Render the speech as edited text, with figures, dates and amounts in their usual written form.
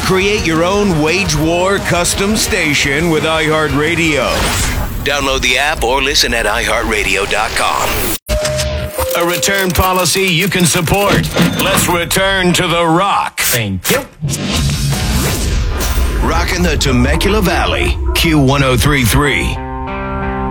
Create your own wage war custom station with iHeartRadio. Download the app or listen at iHeartRadio.com. A return policy you can support. Let's return to the rock. Thank you. Rocking the Temecula Valley, Q1033.